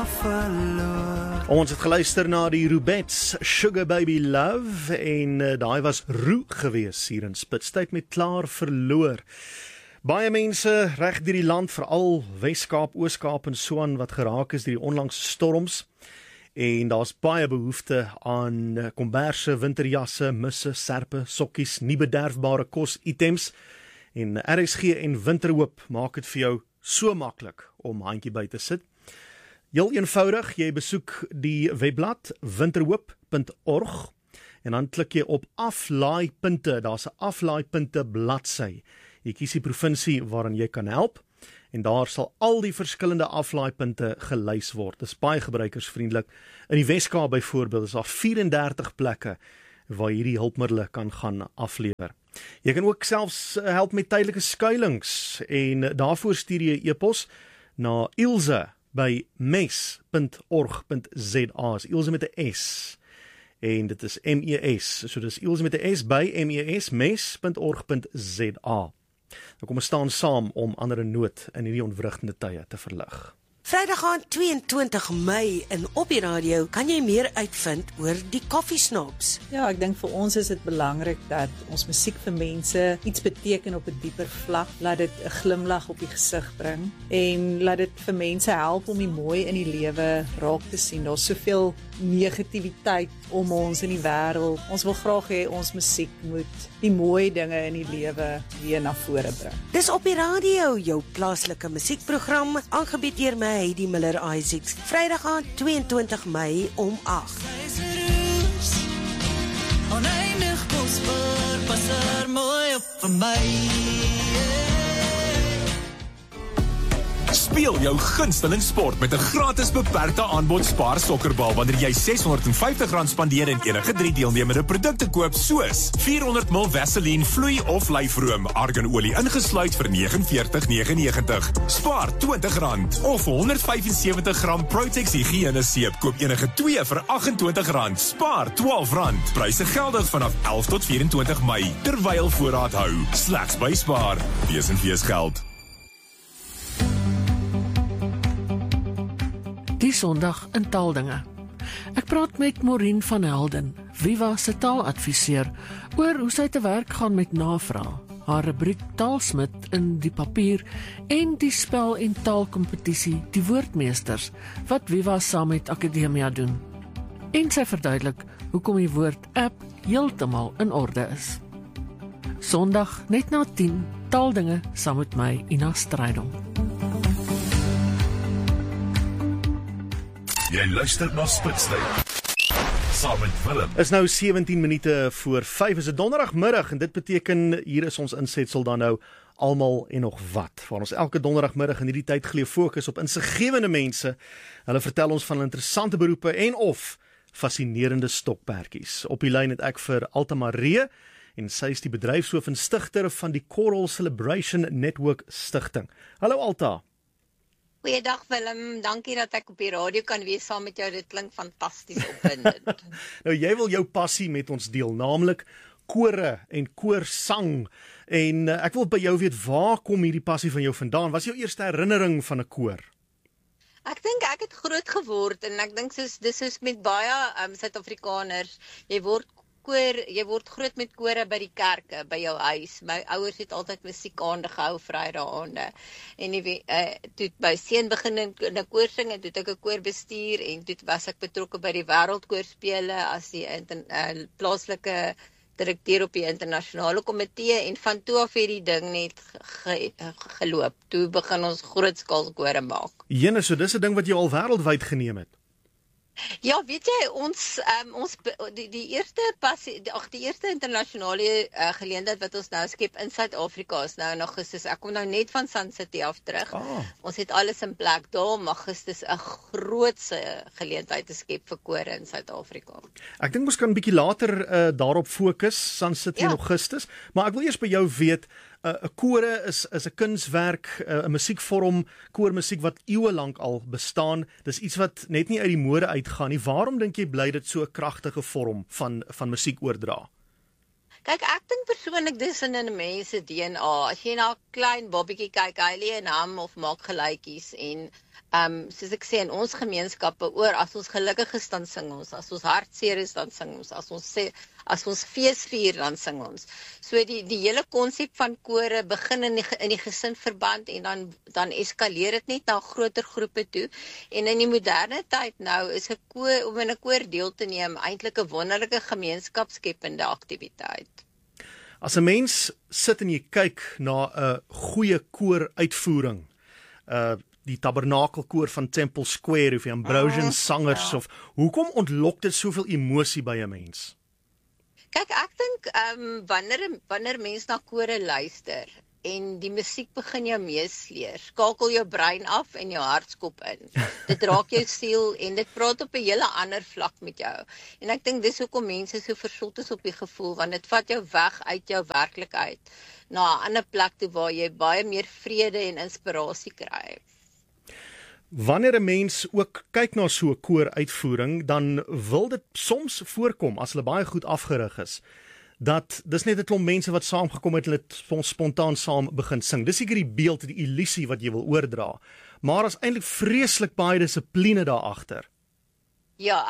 verloor. Ons het geluister na die Rubettes Sugar Baby Love en daai was Roe gewees hier in Spitstyd met Klaar verloor. Baie mense reg deur die land, veral Wes-Kaap, Oos-Kaap en so aan wat geraak is deur die onlangse storms. En daar's baie behoefte aan komberse, winterjasse, misse, serpe, sokkies, nie bederfbare kos-items. En RSG en Winterhoop maak dit vir jou so maklik om handjie by te sit. Heel eenvoudig, jy besoek die webblad winterhoop.org en dan klik jy op aflaaipunte, daar's 'n aflaaipunte bladsy. Jy kies die provinsie waarin jy kan help en daar sal al die verskillende aflaaipunte gelys word. Dit is baie gebruikersvriendelik. In die Wes-Kaap byvoorbeeld is daar 34 plekke waar hierdie hulpmiddels kan gaan aflewer. Jy kan ook selfs help met tydelike skuilings en daarvoor stuur jy 'n e-pos na Ilse by mes.org.za. Ilse met 'n S. En dit is MES. So dis Ilse met 'n S by MES, mes.org.za. Nou kom ons staan saam om ander in nood in hierdie ontwrigtende tye te verlig. Vrydag aan 22 Mei in Op die Radio kan jy meer uitvind oor die koffiesnobs. Ja, ek dink vir ons is dit belangrik dat ons musiek vir mense iets beteken op 'n dieper vlak, laat dit 'n glimlag op die gesig bring en laat dit vir mense help om die mooi in die lewe raak te sien. Daar's soveel negativiteit om ons in die wêreld. Ons wil graag hê ons musiek moet die mooi dinge in die lewe weer na vore bring. Dis Op die Radio, jou plaaslike musiekprogram, aangebied deur my Heidi Miller Isaacs. Vrydag aan 22 Mei om 8. Oneindig kosbaar, pas er mooi op vir my. Speel jou gunsteling sport met 'n gratis beperkte aanbod Spaar sokkerbal wanneer jy R650 spandeer en enige 3 deelnemende produkte koop soos 400 ml Vaseline vloei of lyfroom, arganolie ingesluit vir R49,99. Spaar R20 of 175 gram Protex higiëne seep koop enige 2 vir R28. Spaar R12. Pryse geldig vanaf 11 tot 24 Mei terwyl voorraad hou. Slegs by Spaar. Wees en wees geld. Die Sondag in Taaldinge. Ek praat met Maureen van Helden, Viva se taaladviseur, oor hoe sy te werk gaan met navraag, haar rubriek Taalsmid in die papier en die spel- en taalkompetisie Die Woordmeesters, wat Viva saam met Akademia doen. En sy verduidelik hoekom die woord app heeltemal in orde is. Sondag net na 10, Taaldinge saam met my, Ina Strydom. Jy luister na Spitstyd. Saam met Willem. Is nou 17 minute voor 5, is 'n donderdagmiddag en dit beteken hier is ons insetsel dan nou almal en nog wat. Waar ons elke donderdagmiddag in hierdie tyd geleef fokus op insiggewende mense. Hulle vertel ons van interessante beroepe en of fascinerende stokperdjies. Op die lyn het ek vir Alta Maree en sy is die bedryfshoof en stigter van die Coral Celebration Network Stichting. Hallo Alta. Goeiedag Willem, dankie dat ek op die radio kan wees saam met jou, dit klink fantasties opwindend. Nou jy wil jou passie met ons deel, naamlik kore en koorsang. En ek wil by jou weet, waar kom hierdie passie van jou vandaan? Wat is jou eerste herinnering van 'n koor? Ek dink ek het groot geword en ek dink dis soos met baie Suid-Afrikaners, jy word groot met kore by die kerke, by jou huis. My ouers het altyd musiekaande gehou, Vrydae-aande. En toe by seun begin in 'n koor sing en toe het ek 'n koor bestuur en toe was ek betrokke by die wêreldkoorspele as die plaaslike direkteur op die internasionale komitee en van toe af het die ding net geloop. Toe begin ons grootskaals kore maak. Jene, so dis 'n ding wat jy al wêreldwyd geneem het. Ja, weet jy, die eerste internasionale geleentheid wat ons nou skep in Suid-Afrika is nou in Augustus. Ek kom nou net van Sun City af terug. Ons het alles in plek daar om Augustus 'n grootse geleentheid te skep vir kore in Suid-Afrika. Ek dink ons kan 'n bietjie later daarop fokus, Sun City in Augustus, maar ek wil eers by jou weet, 'n kore is 'n kunswerk, 'n musiekvorm, koormusiek wat eeue lank al bestaan. Dis iets wat net nie uit die mode uitgaan nie. Waarom dink jy bly dit so 'n kragtige vorm van musiek oordra? Kyk, ek dink persoonlik dis in 'n mens se DNA. As jy na 'n klein bobbietjie kyk, hy lê 'n ham of maak geluitjies en soos ek sê in ons gemeenskappe as ons gelukkig is dan sing ons, as ons hartseer is dan sing ons, as ons fees vier dan sing ons. So die hele konsep van kore begin in die gesinverband en dan eskaleer dit net na groter groepe toe. En in die moderne tyd nou is om in 'n koor deel te neem eintlik 'n wonderlike gemeenskapskepende aktiwiteit. As 'n mens sit en jy kyk na 'n goeie kooruitvoering, die Tabernakelkoor van Temple Square of die Ambrosian sangers of hoekom ontlok dit soveel emosie by 'n mens? Kyk, ek dink wanneer mens na kore luister en die musiek begin jou meesleer, skakel jou brein af en jou hartskop in. Dit raak jou siel en dit praat op 'n hele ander vlak met jou. En ek dink dis hoekom mense so versot is op die gevoel, want dit vat jou weg uit jou werklikheid na 'n ander plek toe waar jy baie meer vrede en inspirasie kry. Wanneer 'n mens ook kyk na so 'n kooruitvoering, dan wil dit soms voorkom as hulle baie goed afgerig is, dat dis net 'n klomp mense wat saamgekom het en dit spontaan saam begin sing. Dis seker die beeld, die illusie wat jy wil oordra. Maar as eintlik vreeslik baie dissipline daar agter. Ja,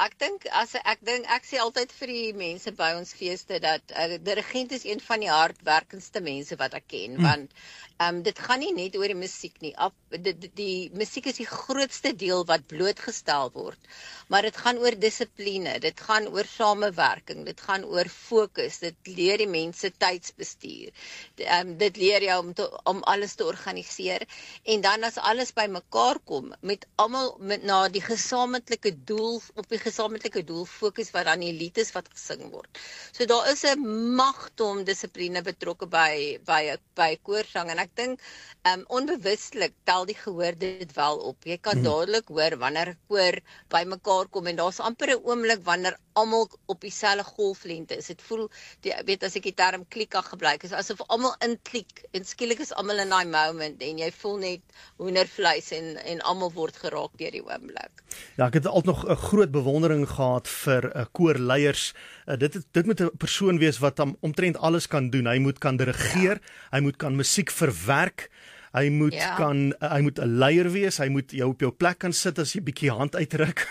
ek sê altyd vir die mense by ons feeste dat dirigent is een van die hardwerkendste mense wat ek ken, want dit gaan nie net oor die musiek nie. Die musiek is die grootste deel wat blootgestel word, maar dit gaan oor dissipline, dit gaan oor samewerking, dit gaan oor fokus, dit leer die mense tydsbestuur. Dit leer jou om alles te organiseer en dan as alles bymekaar kom met almal na die gesamentlike doel, op die gesamentlike doel fokus wat dan die lied is wat gesing word. So daar is 'n magdom dissipline betrokke by koorsang en ek dink onbewustelik tel die gehoor dit wel op. Jy kan dadelik hoor wanneer 'n koor bymekaar kom en daar's amper 'n oomblik wanneer almal op dieselfde golflengte is. Dit voel, as ek die term klik kan gebruik, is asof almal inklik en skielik is almal in daai moment en jy voel net hoendervleis en almal word geraak deur die oomblik. Ja, ek het altyd nog 'n groot bewondering gehad vir koorleiers. Dit moet 'n persoon wees wat omtrent alles kan doen. Hy moet kan dirigeer, hy moet kan musiek verwerk, hy moet hy moet 'n leier wees, hy moet jou op jou plek kan sit as jy bietjie hand uitruk.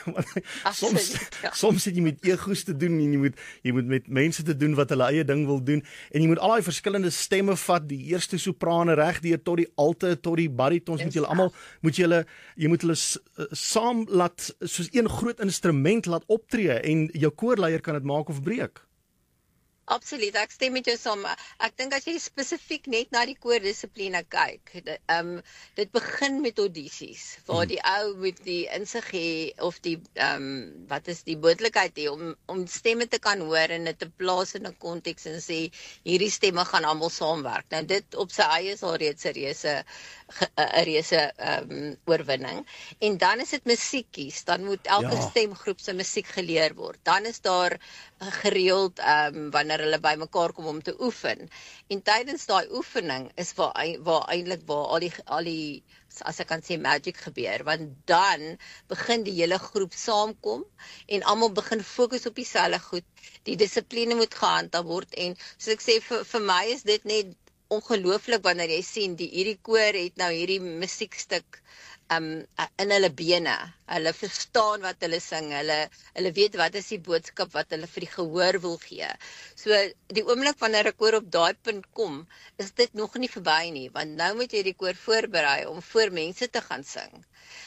Soms het jy met egos te doen en jy moet met mense te doen wat hulle eie ding wil doen en jy moet al daai verskillende stemme vat, die eerste soprane regdeur tot die alte, tot die baritons, jy moet hulle saam laat soos een groot instrument laat optree en jou koorleier kan dit maak of breek. Absoluut, ek stem met jou saam. Ek dink as jy spesifiek net na die koordissipline kyk, dit begin met audisies, waar die ou moet die insig hê of die wat is die moontlikheid hê om stemme te kan hoor en dit te plaas in 'n konteks en sê hierdie stemme gaan almal saamwerk. Nou dit op sy eie is al reeds 'n reuse oorwinning. En dan is dit musiekies, dan moet elke stemgroep se musiek geleer word. Dan is daar gereeld wanneer hulle bymekaar kom om te oefen. En tydens daai oefening is waar al die as ek kan sê magic gebeur, want dan begin die hele groep saamkom en almal begin fokus op dieselfde goed. Die dissipline moet gehandhaaf word en soos ek sê vir my is dit net ongelooflik wanneer jy sien hierdie koor het nou hierdie musiekstuk in hulle bene. Hulle verstaan wat hulle sing. Hulle weet wat is die boodskap wat hulle vir die gehoor wil gee. So die oomblik wanneer 'n koor op daai punt kom, is dit nog nie verby nie, want nou moet jy die koor voorberei om voor mense te gaan sing.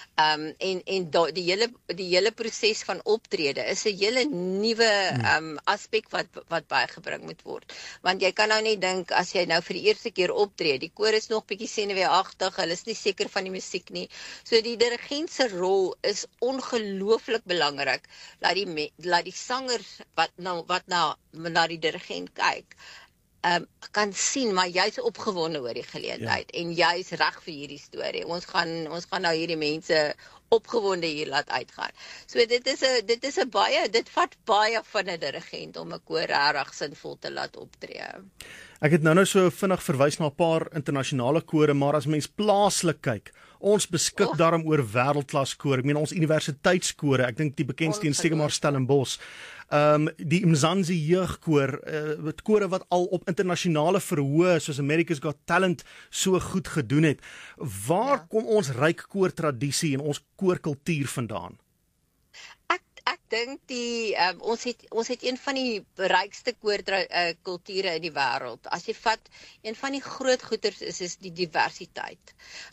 Die hele proses van optrede is 'n hele nuwe aspek wat bygebring moet word. Want jy kan nou nie dink as jy nou vir die eerste keer optree, die koor is nog bietjie senuweeagtig, hulle is nie seker van die musiek nie. So die dirigent se rol is ongelooflik belangrik dat die sangers wat na die dirigent kyk, kan sien, maar jy's opgewonde oor die geleentheid en jy's reg vir hierdie storie. Ons gaan nou hierdie mense opgewonde hier laat uitgaan. So dit vat baie van 'n dirigent om 'n koor regtig sinvol te laat optree. Ek het nou so vinnig verwys na 'n paar internasionale kore, maar as mens plaaslik kyk, Ons beskik daarom oor wêreldklas koor. Ek meen ons universiteitskore, ek dink die bekendste een seker maar Stellenbosch. Die Mzansi jeugkoor, kore wat al op internasionale verhoë soos America's Got Talent so goed gedoen het. Waar kom ons ryk koortradisie en ons koorkultuur vandaan? Ek dink ons het een van die rykste koorkulture in die wêreld. As jy vat, een van die groot goeders is die diversiteit.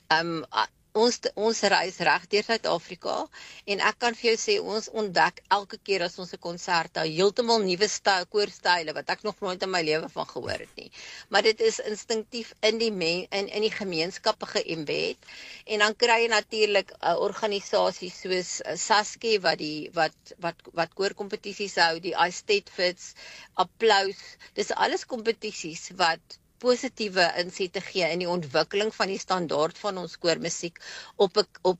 Ons reis reg deur Suid-Afrika en ek kan vir jou sê ons ontdek elke keer as ons 'n konsert hou heeltemal nuwe koorstyle wat ek nog nooit in my lewe van gehoor het nie. Maar dit is instinktief in die gemeenskappe geëmbed en dan kry jy natuurlik 'n organisasie soos Saski wat koorkompetisies hou, die Eisteddfits, Applaus. Dis alles kompetisies wat positiewe insette gee in die ontwikkeling van die standaard van ons koormusiek op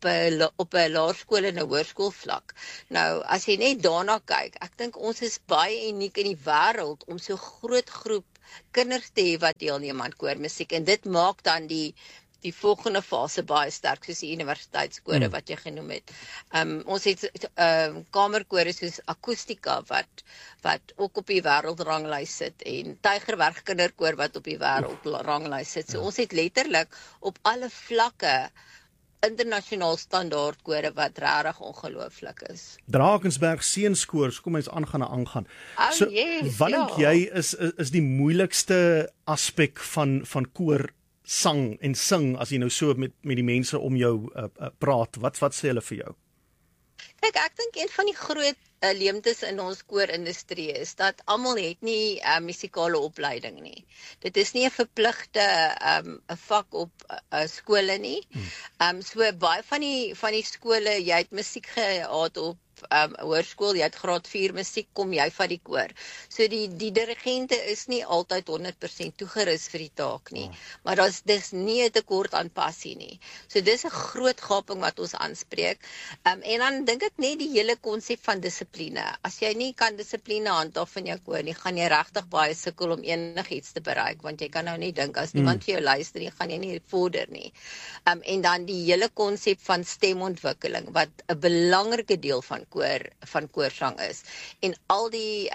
'n laerskool en 'n hoërskoolvlak. Nou, as jy net daarna kyk, ek dink ons is baie uniek in die wêreld om so groot groep kinders te hê wat deelneem aan koormusiek en dit maak dan die volgende fase baie sterk, soos die universiteitskore wat jy genoem het. Ons het kamerkore soos Akustika wat ook op die wêreldranglys sit en Tygerberg kinderkoor wat op die wêreldranglys sit. So ons het letterlik op alle vlakke internasionaal standaard kore wat regtig ongelooflik is. Drakensberg Seunskoor, so kom ons aangaan. So, yes, wat dink jy is die moeilikste aspek van koor sang en sing as jy nou so met die mense om jou praat? Wat sê hulle vir jou? Kyk, ek dink een van die groot leemtes in ons koorindustrie is dat almal het nie musikale opleiding nie. Dit is nie 'n verpligte 'n vak op skole nie. So baie van die skole, jy het musiek gehad op hoërskool, jy het graad 4 musiek, kom jy van die koor. So die dirigente is nie altyd 100% toegerus vir die taak nie. Maar dis nie 'n tekort aan passie nie. So dis 'n groot gaping wat ons aanspreek. En dan dink ek net die hele konsep van dissipline. As jy nie kan dissipline handhaaf in jou koor nie, gaan jy regtig baie sukkel om enigiets te bereik, want jy kan nou nie dink as niemand vir jou luister nie, gaan jy nie vorder nie. En dan die hele konsep van stemontwikkeling wat 'n belangrike deel van koorsang is. En al die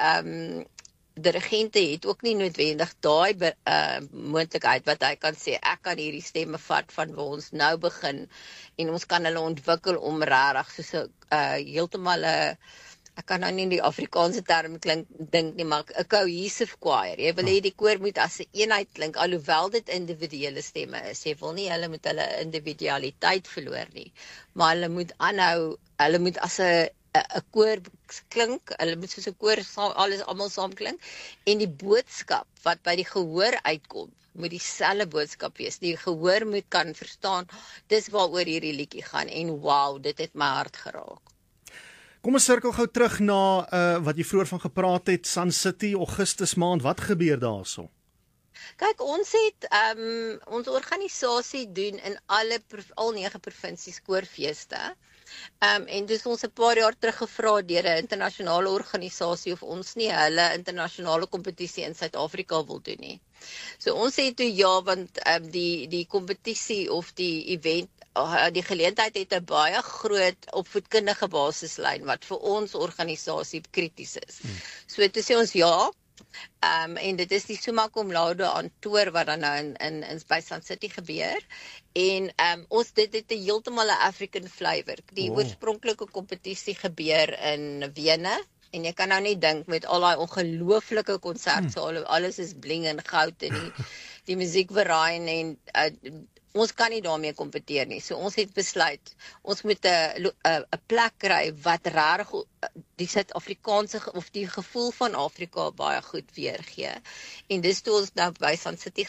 dirigente het ook nie noodwendig daai moontlikheid wat hy kan sê, ek kan hierdie stemme vat van waar ons nou begin en ons kan hulle ontwikkel om regtig soos heeltemal ek kan nou nie die Afrikaanse term dink nie, maar 'n cohesive choir. Jy wil hê die koor moet as 'n eenheid klink, alhoewel dit individuele stemme is. Jy wil nie hulle met hulle individualiteit verloor nie, maar hulle moet aanhou, hulle moet as 'n koor klink, hulle moet soos 'n koor almal saam klink en die boodskap wat by die gehoor uitkom moet dieselfde boodskap wees. Die gehoor moet kan verstaan dis waaroor hierdie liedjie gaan en wow, dit het my hart geraak. Kom ons sirkel gou terug na wat jy vroeër van gepraat het, Sun City, Augustus maand, wat gebeur daarso? Kyk, ons het ons organisasie doen in al 9 provinsies koorfeeste. En dis ons 'n paar jaar terug gevra deur 'n internasionale organisasie of ons nie hulle internasionale kompetisie in Suid-Afrika wil doen nie. So ons sê toe ja, want die kompetisie of die event, die geleentheid het 'n baie groot opvoedkundige basislyn wat vir ons organisasie krities is. So toe sê ons ja. En dit is die summa cum laude aan toer wat dan nou in by Sun City gebeur. En ons dit het heeltemal 'n African flavor. Die oorspronklike kompetisie gebeur in Wene. En jy kan nou nie dink met al daai ongelooflike konsertsale, alles is bling en goud en die musiek verraai en ons kan nie daarmee kompeteer nie. So ons het besluit, ons moet 'n plek kry wat regtig die Suid-Afrikaanse of die gevoel van Afrika baie goed weergee. En dis toe ons nou by Sun City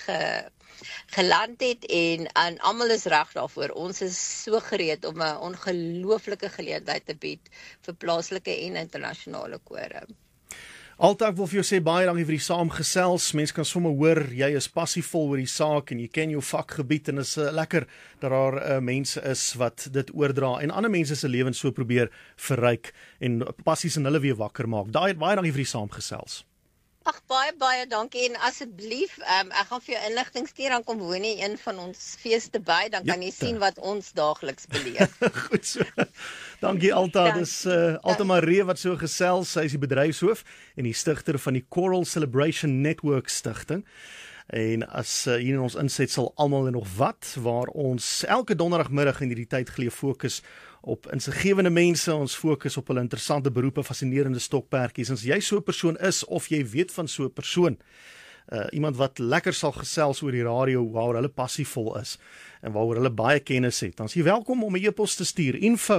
geland het en almal is reg daarvoor. Ons is so gereed om 'n ongelooflike geleentheid te bied vir plaaslike en internasionale kore. Alta, ek wil vir jou sê baie dankie vir die saamgesels. Mense kan sommer hoor jy is passievol oor die saak en jy ken jou vakgebied en is lekker dat daar mense is wat dit oordra en ander mense se lewens so probeer verryk en passies in hulle weer wakker maak. Baie dankie vir die saamgesels. Ag, baie dankie en asseblief, ek gaan vir jou inligting stuur, dan kom woon jy een van ons feeste by, dan kan jy sien wat ons daagliks beleef. Goed so. Dankie Alta, dis Alta Maree wat so gesels, sy is die bedryfshoof en die stigter van die Coral Celebration Network stigting. En as hier in ons insetsel almal en nog wat, waar ons elke donderdagmiddag in hierdie tyd geleef fokus op insiggewende mense, ons fokus op hulle interessante beroepe, fascinerende stokperdjies. En as jy so 'n persoon is of jy weet van so 'n persoon, iemand wat lekker sal gesels oor die radio waaroor hulle passievol is en waaroor hulle baie kennis het, dan is jy welkom om 'n e-pos te stuur,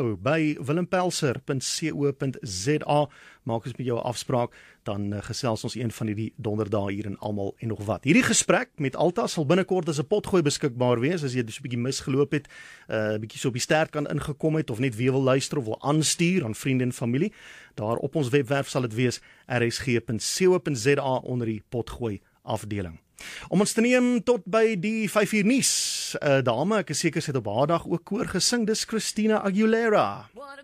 info@willempelser.co.za. Maak ons met jou 'n afspraak, dan gesels ons een van hierdie donderdae hier in Almal en nog wat. Hierdie gesprek met Alta sal binnekort as 'n potgooi beskikbaar wees, as jy dus 'n bietjie misgeloop het, bietjie so op die sterkant ingekom het, of net weer wil luister of wil aanstuur aan vriende en familie. Daar op ons webwerf sal dit wees, rsg.co.za onder die potgooi afdeling. Om ons te neem tot by die 5 uur nuus. Dame, ek is seker sy het op haar dag ook koor gesing, dis Christina Aguilera.